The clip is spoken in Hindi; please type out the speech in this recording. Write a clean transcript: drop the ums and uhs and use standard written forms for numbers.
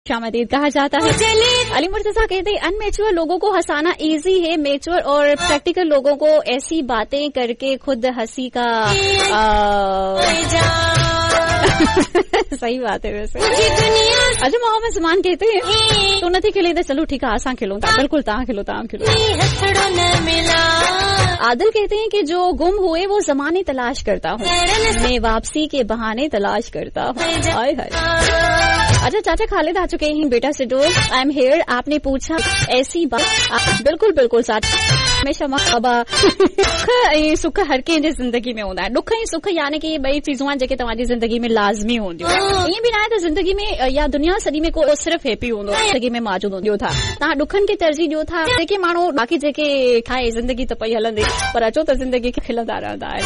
शामदीद कहा जाता है। अली मुर्तजा कहते हैं अनमेच्योर लोगों को हंसाना इजी है, मेच्योर और प्रैक्टिकल लोगों को ऐसी बातें करके खुद हंसी का सही बात है वैसे। अच्छा मोहम्मद समान कहते हैं तू नहीं खिले चलो ठीक है आसा खिलो बिल्कुल ता खिलो। आदिल कहते हैं कि जो गुम हुए वो जमाने तलाश करता हूँ, मैं वापसी के बहाने तलाश करता हूँ। हाय हाय। अच्छा चाचा खालिद आ चुके हैं बेटा से डो आई एम हेयर। आपने पूछा ऐसी बात बिल्कुल बिल्कुल साथ हमेशा सुख हर कंहिंजे ज़िंदगी में हूंदा आहिनि। दुख ऐं सुख यानी कि ॿई चीज़ूं आहिनि जेके तव्हांजी ज़िंदगी में लाज़मी हूंदियूं। ईअं बि न आहे त ज़िंदगी में या दुनिया सॼी में को सिर्फ़ हैप्पी हूंदो, ज़िंदगी में मौजूद हूंदियो था। तव्हां दुखनि खे तरजीह ॾियो था, जेके माण्हू बाक़ी जेके ठाहे ज़िंदगी त पई हलंदी पर अचो त ज़िंदगी खे खिलंदा रहंदा आहिनि।